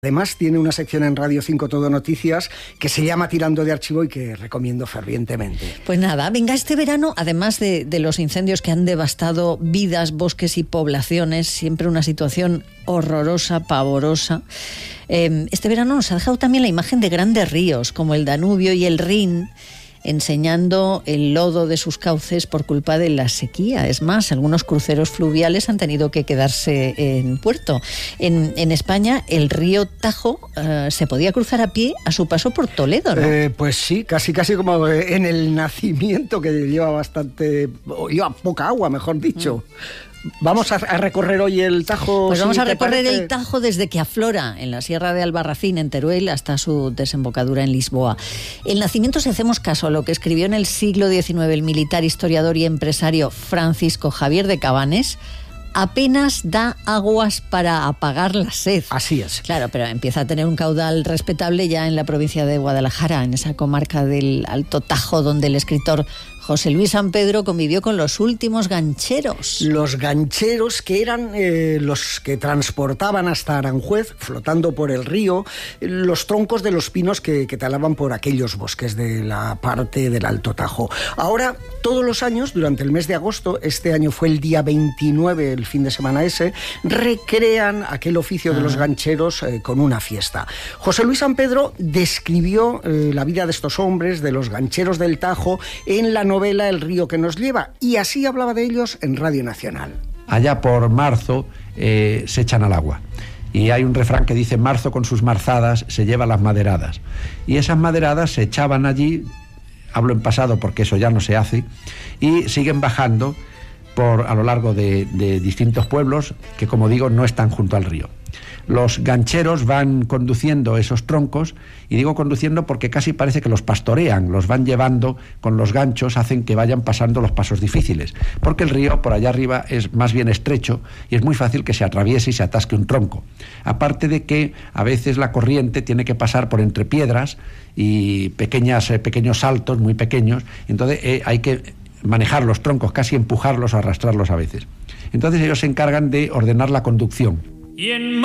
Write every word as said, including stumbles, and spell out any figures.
Además tiene una sección en Radio cinco Todo Noticias que se llama Tirando de Archivo y que recomiendo fervientemente. Pues nada, venga, este verano, además de, de los incendios que han devastado vidas, bosques y poblaciones, siempre una situación horrorosa, pavorosa, eh, este verano nos ha dejado también la imagen de grandes ríos como el Danubio y el Rin, enseñando el lodo de sus cauces por culpa de la sequía. Es más, algunos cruceros fluviales han tenido que quedarse en puerto. En, en España, el río Tajo uh, se podía cruzar a pie a su paso por Toledo, ¿no? Eh, pues sí, casi casi como en el nacimiento, que lleva bastante, lleva poca agua, mejor dicho. Mm. Vamos a, a recorrer hoy el Tajo. Pues vamos si a recorrer parece. el Tajo desde que aflora en la Sierra de Albarracín, en Teruel, hasta su desembocadura en Lisboa. El nacimiento, si hacemos caso a lo que escribió en el siglo diecinueve el militar, historiador y empresario Francisco Javier de Cabanes, apenas da aguas para apagar la sed. Así es. Claro, pero empieza a tener un caudal respetable ya en la provincia de Guadalajara, en esa comarca del Alto Tajo, donde el escritor José Luis San Pedro convivió con los últimos gancheros. Los gancheros, que eran eh, los que transportaban hasta Aranjuez, flotando por el río, los troncos de los pinos que, que talaban por aquellos bosques de la parte del Alto Tajo. Ahora, todos los años, durante el mes de agosto, este año fue el día veintinueve, el fin de semana ese, recrean aquel oficio ah. de los gancheros eh, con una fiesta. José Luis San Pedro describió eh, la vida de estos hombres, de los gancheros del Tajo, en la novela El río que nos lleva, y así hablaba de ellos en Radio Nacional. Allá por marzo eh, se echan al agua. Y hay un refrán que dice: marzo con sus marzadas se lleva las maderadas. Y esas maderadas se echaban allí, hablo en pasado porque eso ya no se hace, y siguen bajando por, a lo largo de, de distintos pueblos que, como digo, no están junto al río. Los gancheros van conduciendo esos troncos, y digo conduciendo porque casi parece que los pastorean, los van llevando con los ganchos, hacen que vayan pasando los pasos difíciles, porque el río por allá arriba es más bien estrecho y es muy fácil que se atraviese y se atasque un tronco. Aparte de que a veces la corriente tiene que pasar por entre piedras y pequeñas, eh, pequeños saltos muy pequeños, entonces eh, hay que manejar los troncos, casi empujarlos o arrastrarlos a veces. Entonces ellos se encargan de ordenar la conducción.